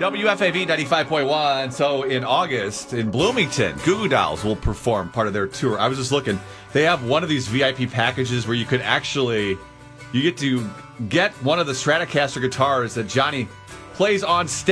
WFAV 95.1. So in August in Bloomington, Goo Goo Dolls will perform part of their tour. I was just looking. They have one of these VIP packages where you could actually, you get to get one of the Stratocaster guitars that Johnny plays on stage.